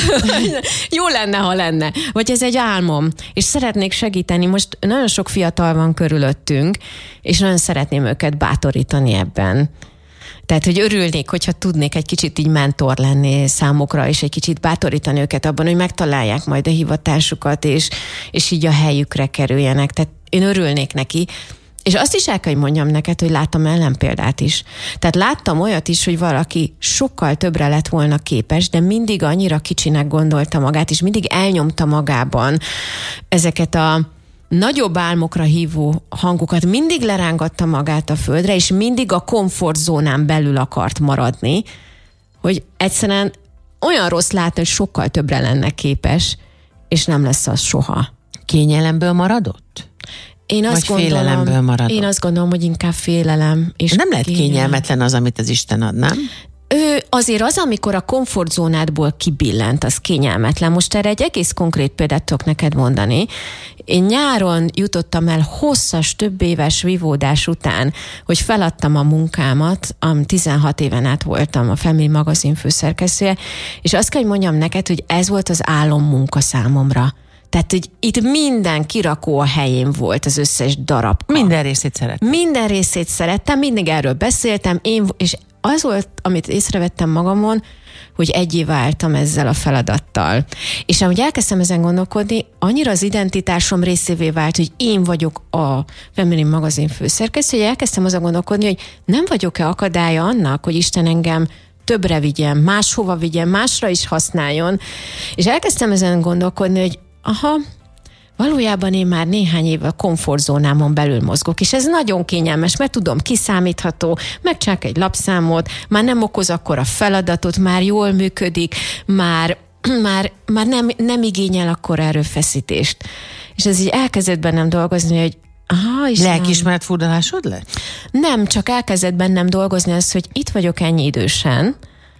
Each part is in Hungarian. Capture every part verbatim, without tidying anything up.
Jó lenne, ha lenne. Vagy ez egy álmom, és szeretnék segíteni. Most nagyon sok fiatal van körülöttünk, és nagyon szeretném őket bátorítani ebben. Tehát, hogy örülnék, hogyha tudnék egy kicsit így mentor lenni számukra, és egy kicsit bátorítani őket abban, hogy megtalálják majd a hivatásukat, és, és így a helyükre kerüljenek. Tehát én örülnék neki. És azt is el kell, hogy mondjam neked, hogy láttam ellenpéldát is. Tehát láttam olyat is, hogy valaki sokkal többre lett volna képes, de mindig annyira kicsinek gondolta magát, és mindig elnyomta magában ezeket a nagyobb álmokra hívó hangokat, mindig lerángatta magát a földre, és mindig a komfortzónán belül akart maradni, hogy egyszerűen olyan rossz látni, hogy sokkal többre lenne képes, és nem lesz az soha. Kényelemből maradott? Én azt Vagy gondolom, félelemből maradott? Én azt gondolom, hogy inkább félelem. És nem lehet kényelem. Kényelmetlen az, amit az Isten ad, nem? Ő azért az, amikor a komfortzónádból kibillent, az kényelmetlen. Most erre egy egész konkrét példát tudok neked mondani. Én nyáron jutottam el hosszas, több éves vívódás után, hogy feladtam a munkámat, am tizenhat éven át voltam a Family magazin főszerkesztője, és azt kell, hogy mondjam neked, hogy ez volt az álommunka számomra. Tehát, hogy itt minden kirakó a helyén volt, az összes darab. Minden részét szerettem. Minden részét szerettem, mindig erről beszéltem, én, és az volt, amit észrevettem magamon, hogy egyé váltam ezzel a feladattal. És ahogy elkezdtem ezen gondolkodni, annyira az identitásom részévé vált, hogy én vagyok a Family magazin főszerkesztő, hogy elkezdtem azon gondolkodni, hogy nem vagyok-e akadálya annak, hogy Isten engem többre vigyen, máshova vigyen, másra is használjon. És elkezdtem ezen gondolkodni, hogy aha, valójában én már néhány éve a komfortzónámon belül mozgok, és ez nagyon kényelmes, mert tudom, kiszámítható, megcsinálok egy lapszámot, már nem okoz akkor a feladatot, már jól működik, már, már, már nem, nem igényel akkor erőfeszítést. És ez így elkezdett bennem dolgozni, hogy aha, Istenem. Lelkiismeret furdalásod lett? Nem, csak elkezdett bennem dolgozni az, hogy itt vagyok ennyi idősen,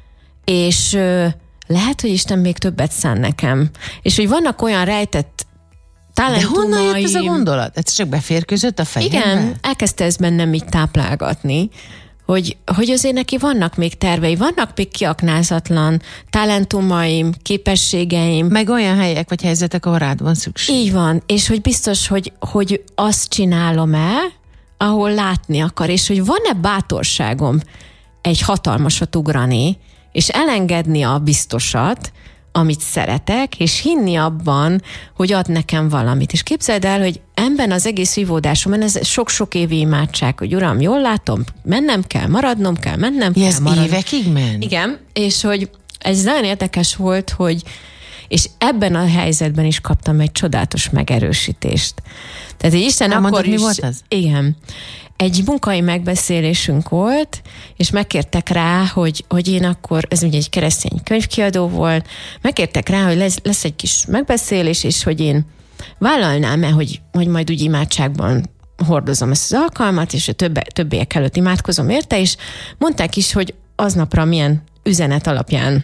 és lehet, hogy Isten még többet szán nekem. És hogy vannak olyan rejtett talentumaim. De honnan jött ez a gondolat? Ez csak beférkőzött a fejembe? Igen, elkezdte ez bennem így táplálgatni, hogy, hogy azért neki vannak még tervei, vannak még kiaknázatlan talentumaim, képességeim. Meg olyan helyek vagy helyzetek, ahol rád van szükség. Így van, és hogy biztos, hogy, hogy azt csinálom-e, ahol látni akar, és hogy van-e bátorságom egy hatalmasat ugrani, és elengedni a biztosat, amit szeretek, és hinni abban, hogy ad nekem valamit. És képzeld el, hogy ebben az egész vívódásomban ez sok-sok évi imádság, hogy Uram, jól látom, mennem kell, maradnom kell, mennem ja, kell, ez maradnom. évekig ment? Igen, és hogy ez nagyon érdekes volt, hogy és ebben a helyzetben is kaptam egy csodálatos megerősítést. Tehát, hogy Isten Elmondod, akkor mi is... volt ez? Igen. Egy munkai megbeszélésünk volt, és megkértek rá, hogy, hogy én akkor, ez ugye egy keresztény könyvkiadó volt, megkértek rá, hogy lesz, lesz egy kis megbeszélés, és hogy én vállalnám-e, hogy, hogy majd úgy imádságban hordozom ezt az alkalmat, és a többe, többiek előtt imádkozom érte, és mondták is, hogy aznapra milyen üzenet alapján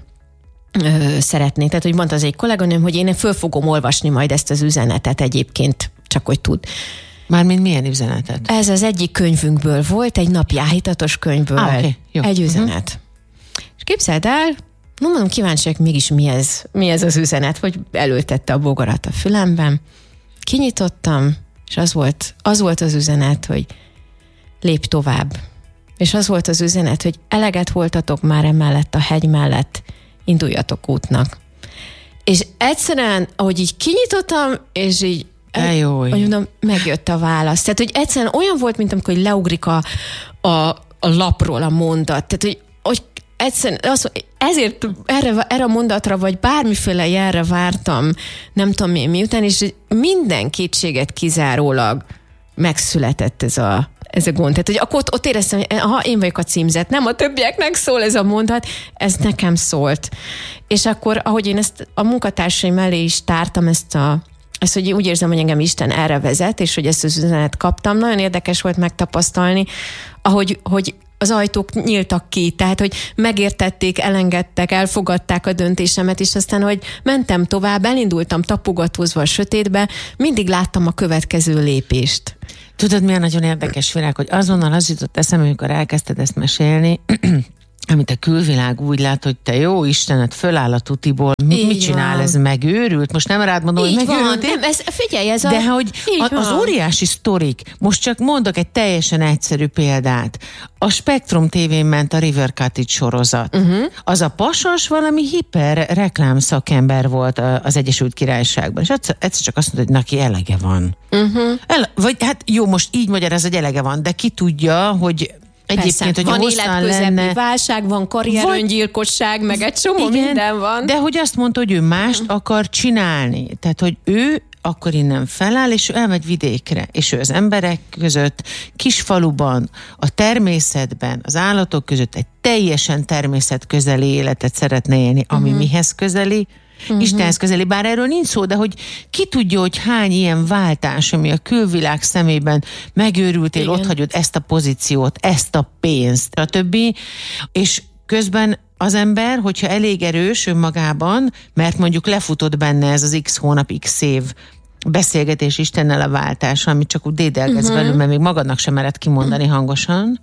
ö, szeretnék. Tehát, hogy mondta az egy kolléganőm, hogy én föl fogom olvasni majd ezt az üzenetet egyébként, csak hogy tud. Mármint milyen üzenetet? Ez az egyik könyvünkből volt, egy napi áhítatos könyvből. Ah, okay. Jó. Egy üzenet. Uh-huh. És képzeld el, no, mondom, kíváncsiak mégis mi ez, mi ez az üzenet, hogy előtette a bogarat a fülemben. Kinyitottam, és az volt, az volt az üzenet, hogy lépj tovább. És az volt az üzenet, hogy eleget voltatok már emellett a hegy mellett, induljatok útnak. És egyszerűen, ahogy így kinyitottam, és így Eljaj. Hogy mondom, megjött a válasz. Tehát, hogy egyszerűen olyan volt, mint amikor leugrik a, a, a lapról a mondat. Tehát, hogy, hogy egyszerűen az, ezért erre, erre a mondatra, vagy bármiféle jelre vártam, nem tudom én miután, és minden kétséget kizárólag megszületett ez a, ez a gond. Tehát, hogy akkor ott, ott éreztem, hogy aha, én vagyok a címzett, nem a többieknek szól ez a mondat, ez nekem szólt. És akkor, ahogy én ezt a munkatársaim mellé is tártam ezt a ezt, hogy úgy érzem, hogy engem Isten erre vezet, és hogy ezt az üzenetet kaptam. Nagyon érdekes volt megtapasztalni, ahogy hogy az ajtók nyíltak ki, tehát, hogy megértették, elengedtek, elfogadták a döntésemet, és aztán, hogy mentem tovább, elindultam tapogatózva a sötétbe, mindig láttam a következő lépést. Tudod, milyen nagyon érdekes világ, hogy azonnal az jutott eszembe, amikor elkezdted ezt mesélni, amit a külvilág úgy lát, hogy te jó Istenet, föláll a tutiból, mit, mit csinál van. ez, megőrült? Most nem rád mondom, így hogy megőrült. van. Nem, ez, figyelj, ez a... De hogy a, az van. óriási sztorik, most csak mondok egy teljesen egyszerű példát. A Spektrum tévén ment a River Cottage sorozat. Uh-huh. Az a pasas valami hiper reklám szakember volt az Egyesült Királyságban, és egyszer, egyszer csak azt mondta, hogy neki elege van. Uh-huh. El, vagy hát jó, most így magyaráz, hogy elege van, de ki tudja, hogy egyébként, hogy van életközepi lenne... válság, van karrieröngyilkosság, meg egy csomó igen, minden van. De hogy azt mondta, hogy ő mást akar csinálni. Tehát, hogy ő akkor innen feláll, és ő elmegy vidékre, és ő az emberek között, kisfaluban, a természetben, az állatok között egy teljesen természetközeli életet szeretne élni, ami uh-huh. mihez közeli? Uh-huh. Istenhez közeli, bár erről nincs szó, de hogy ki tudja, hogy hány ilyen váltás, ami a külvilág szemében megőrültél, ott hagyod ezt a pozíciót, ezt a pénzt, a többi, és közben az ember, hogyha elég erős önmagában, mert mondjuk lefutott benne ez az x hónap, x év beszélgetés Istennel a váltás, amit csak úgy dédelgetsz uh-huh. belül, mert még magadnak sem mered kimondani hangosan,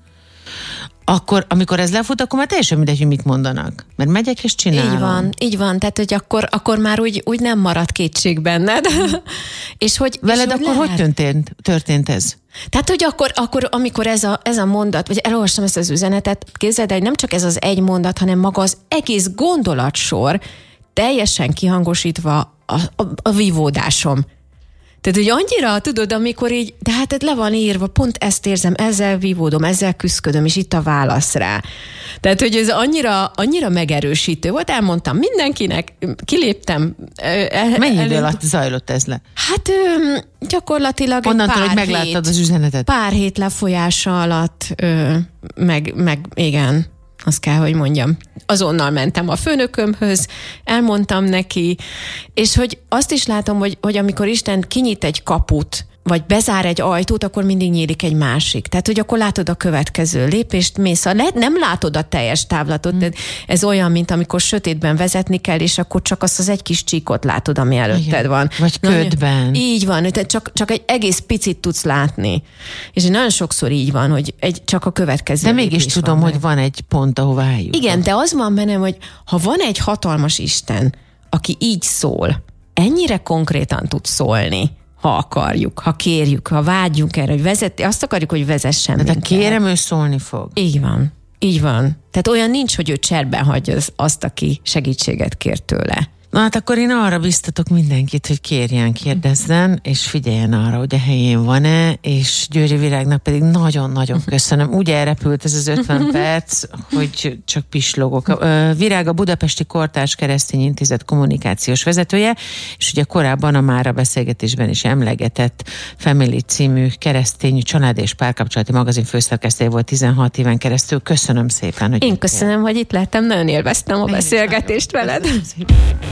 akkor, amikor ez lefut, akkor már teljesen mindegy, hogy mit mondanak. Mert megyek és csinálom. Így van, így van. Tehát, hogy akkor, akkor már úgy, úgy nem marad kétség benned. és hogy, Veled és akkor hogy, hogy történt, történt ez? Tehát, hogy akkor, akkor amikor ez a, ez a mondat, vagy elolvastam ezt az üzenetet, képzeld el, hogy nem csak ez az egy mondat, hanem maga az egész gondolatsor teljesen kihangosítva a, a, a vívódásom. Tehát, hogy annyira, tudod, amikor így, de hát le van írva, pont ezt érzem, ezzel vívódom, ezzel küszködöm, és itt a válasz rá. Tehát, hogy ez annyira, annyira megerősítő volt, elmondtam mindenkinek, kiléptem. El, Mennyi el, idő alatt zajlott ez le? Hát gyakorlatilag onnantól, egy pár hogy megláttad hét, az üzenetet. Pár hét lefolyása alatt, ö, meg, meg igen, azt kell, hogy mondjam. Azonnal mentem a főnökömhöz, elmondtam neki, és hogy azt is látom, hogy, hogy amikor Isten kinyit egy kaput, vagy bezár egy ajtót, akkor mindig nyílik egy másik. Tehát, hogy akkor látod a következő lépést, mész a le- nem látod a teljes távlatot. Mm. Tehát ez olyan, mint amikor sötétben vezetni kell, és akkor csak azt az egy kis csíkot látod, ami előtted igen. van. Vagy ködben. Na, így van, tehát csak, csak egy egész picit tudsz látni. És nagyon sokszor így van, hogy egy, csak a következő De mégis tudom, van hogy van egy pont, ahová eljut. Igen, de az van bennem, hogy ha van egy hatalmas Isten, aki így szól, ennyire konkrétan tud szólni, ha akarjuk, ha kérjük, ha vágyunk erre, hogy vezeti, azt akarjuk, hogy vezessen de minket. kérem, ő szólni fog. Így van, így van. Tehát olyan nincs, hogy ő cserben hagyja azt, aki segítséget kér tőle. Na hát akkor én arra biztatok mindenkit, hogy kérjen, kérdezzen, és figyeljen arra, hogy a helyén van-e, és Győri Virágnak pedig nagyon-nagyon köszönöm. Úgy elrepült ez az ötven perc, hogy csak pislogok. Virág a Budapesti Kortárs Keresztény Intézet kommunikációs vezetője, és ugye korábban a már a beszélgetésben is emlegetett Family című keresztény család és párkapcsolati magazin főszerkesztője volt tizenhat éven keresztül. Köszönöm szépen, hogy Én köszönöm, hogy itt lettem, nagyon élveztem a beszélgetést veled.